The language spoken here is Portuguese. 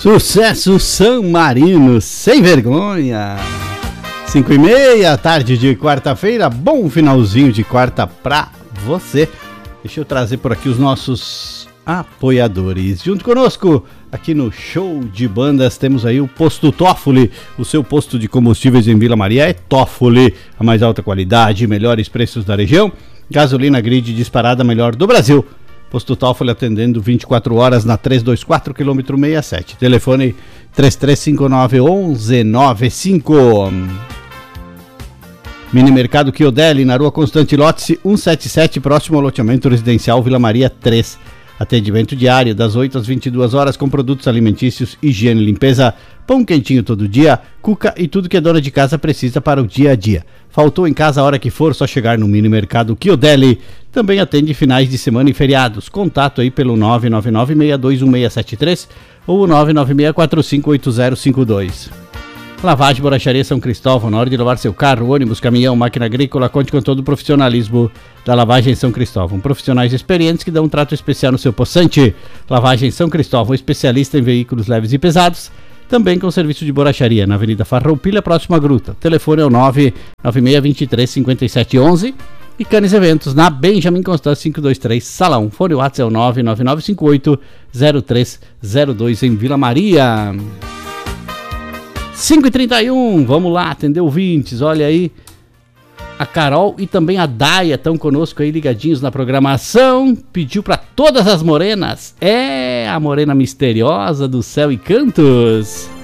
Sucesso San Marino, sem vergonha. 5h30, tarde de quarta-feira, bom finalzinho de quarta pra você. Deixa eu trazer por aqui os nossos apoiadores. Junto conosco, aqui no Show de Bandas, temos aí o Posto Toffoli. O seu posto de combustíveis em Vila Maria é Toffoli. A mais alta qualidade, melhores preços da região. Gasolina grid disparada melhor do Brasil. Posto Toffoli atendendo 24 horas na 324 km 67. Telefone 3359-1195. Mini Mercado Chiodelli, na rua Constante Lotzi 177, próximo ao loteamento residencial Vila Maria 3. Atendimento diário das 8 às 22 horas com produtos alimentícios, higiene e limpeza, pão quentinho todo dia, cuca e tudo que a dona de casa precisa para o dia a dia. Faltou em casa a hora que for, só chegar no Mini Mercado Chiodelli. Também atende finais de semana e feriados. Contato aí pelo 999-621673 ou 996458052. Lavagem Borracharia São Cristóvão, na hora de lavar seu carro, ônibus, caminhão, máquina agrícola, conte com todo o profissionalismo da Lavagem São Cristóvão. Profissionais experientes que dão um trato especial no seu poçante. Lavagem São Cristóvão, especialista em veículos leves e pesados. Também com serviço de borracharia na Avenida Farroupilha, próxima à Gruta. O telefone é o 996235711 e Canes Eventos na Benjamin Constant 523 Salão. Fone WhatsApp é o 999580302 em Vila Maria. 5h31, vamos lá atender ouvintes. Olha aí, a Carol e também a Daia estão conosco aí ligadinhos na programação. Pediu para todas as morenas, a morena misteriosa do Céu e Cantos.